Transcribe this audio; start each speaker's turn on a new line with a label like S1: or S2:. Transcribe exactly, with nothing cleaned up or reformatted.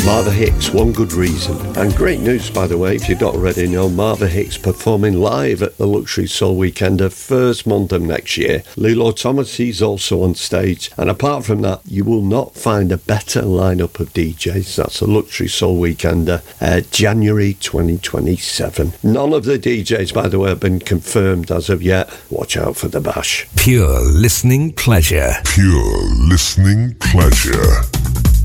S1: Marva Hicks, One Good Reason. And great news, by the way, if you don't already know, Marva Hicks performing live at the Luxury Soul Weekender first month of next year. Lilo Thomas, he's also on stage. And apart from that, you will not find a better lineup of D Js. That's the Luxury Soul Weekender, uh, January twenty twenty-seven. None of the D Js, by the way, have been confirmed as of yet. Watch out for the bash.
S2: Pure listening pleasure.
S3: Pure listening pleasure.